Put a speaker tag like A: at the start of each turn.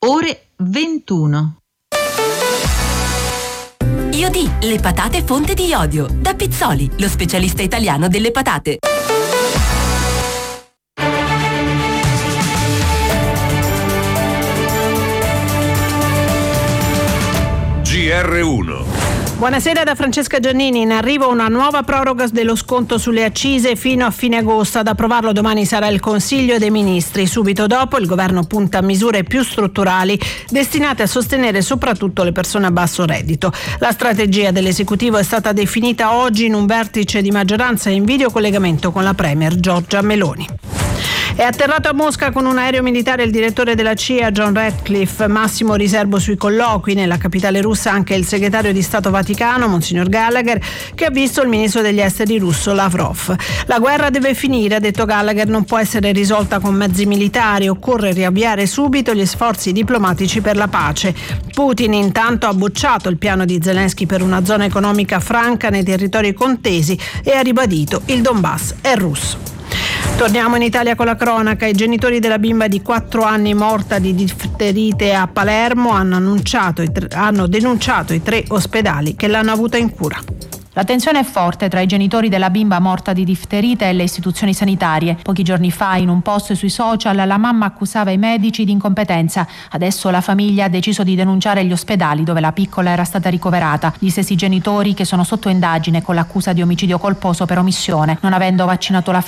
A: ore 21.
B: Iodi, le patate fonte di iodio. Da Pizzoli, lo specialista italiano delle patate.
C: GR1.
D: Buonasera da Francesca Giannini. In arrivo una nuova proroga dello sconto sulle accise fino a fine agosto. Ad approvarlo domani sarà il Consiglio dei Ministri. Subito dopo il governo punta a misure più strutturali destinate a sostenere soprattutto le persone a basso reddito. La strategia dell'esecutivo è stata definita oggi in un vertice di maggioranza in videocollegamento con la premier Giorgia Meloni. È atterrato a Mosca con un aereo militare il direttore della CIA John Ratcliffe, massimo riservo sui colloqui. Nella capitale russa anche il segretario di Stato Vaticano, Monsignor Gallagher, che ha visto il ministro degli esteri russo Lavrov. La guerra deve finire, ha detto Gallagher, non può essere risolta con mezzi militari, occorre riavviare subito gli sforzi diplomatici per la pace. Putin intanto ha bocciato il piano di Zelensky per una zona economica franca nei territori contesi e ha ribadito il Donbass è russo. Torniamo in Italia con la cronaca. I genitori della bimba di 4 anni morta di difterite a Palermo hanno denunciato i 3 ospedali che l'hanno avuta in cura.
E: La tensione è forte tra i genitori della bimba morta di difterite e le istituzioni sanitarie. Pochi giorni fa, in un post sui social, la mamma accusava i medici di incompetenza. Adesso la famiglia ha deciso di denunciare gli ospedali dove la piccola era stata ricoverata. Gli stessi genitori che sono sotto indagine con l'accusa di omicidio colposo per omissione, non avendo vaccinato la